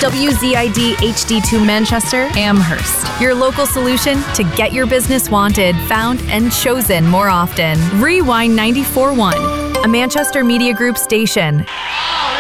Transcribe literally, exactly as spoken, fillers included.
W Z I D H D two Manchester, Amherst. Your local solution to get your business wanted, found, and chosen more often. Rewind ninety-four point one, a Manchester Media Group station.